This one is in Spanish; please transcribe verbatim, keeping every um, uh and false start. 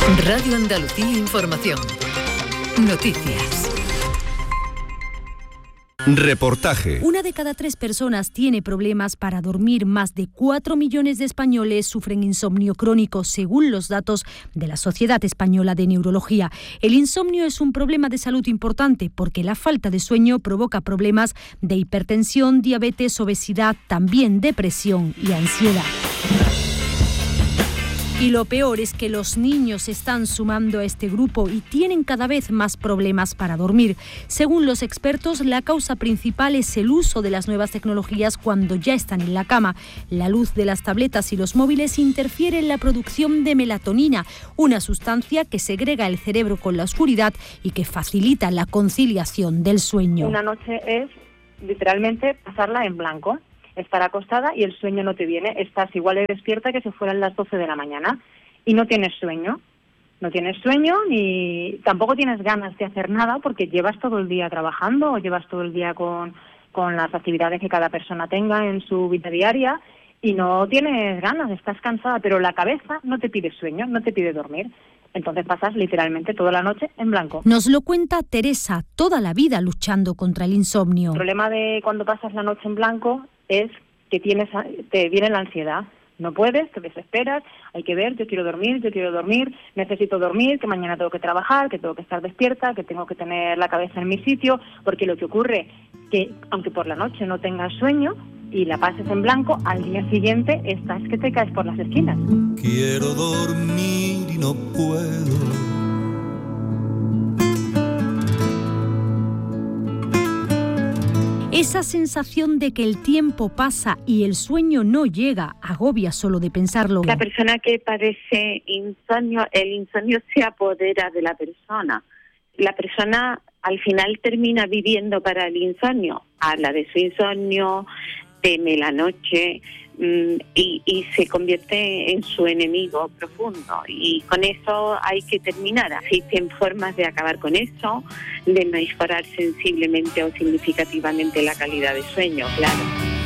Radio Andalucía Información. Noticias. Reportaje. Una de cada tres personas tiene problemas para dormir. Más de cuatro millones de españoles sufren insomnio crónico, según los datos de la Sociedad Española de Neurología. El insomnio es un problema de salud importante porque la falta de sueño provoca problemas de hipertensión, diabetes, obesidad, también depresión y ansiedad. Y lo peor es que los niños se están sumando a este grupo y tienen cada vez más problemas para dormir. Según los expertos, la causa principal es el uso de las nuevas tecnologías cuando ya están en la cama. La luz de las tabletas y los móviles interfiere en la producción de melatonina, una sustancia que segrega el cerebro con la oscuridad y que facilita la conciliación del sueño. Una noche es literalmente pasarla en blanco. Estar acostada y el sueño no te viene, estás igual de despierta que si fueran las doce de la mañana y no tienes sueño, no tienes sueño ni tampoco tienes ganas de hacer nada porque llevas todo el día trabajando o llevas todo el día con, con las actividades que cada persona tenga en su vida diaria y no tienes ganas, estás cansada, pero la cabeza no te pide sueño, no te pide dormir. Entonces pasas literalmente toda la noche en blanco. Nos lo cuenta Teresa, toda la vida luchando contra el insomnio. El problema de cuando pasas la noche en blanco es que tienes, te viene la ansiedad. No puedes, te desesperas, hay que ver, yo quiero dormir, yo quiero dormir, necesito dormir, que mañana tengo que trabajar, que tengo que estar despierta, que tengo que tener la cabeza en mi sitio, porque lo que ocurre que aunque por la noche no tengas sueño y la pases en blanco, al día siguiente estás que te caes por las esquinas. Quiero dormir y no puedo. Esa sensación de que el tiempo pasa y el sueño no llega, agobia solo de pensarlo. La persona que padece insomnio, el insomnio se apodera de la persona. La persona al final termina viviendo para el insomnio. Habla de su insomnio, teme la noche mmm, y, y se convierte en su enemigo profundo. Y con eso hay que terminar. Existen formas de acabar con eso, de mejorar sensiblemente o significativamente la calidad de sueño, claro.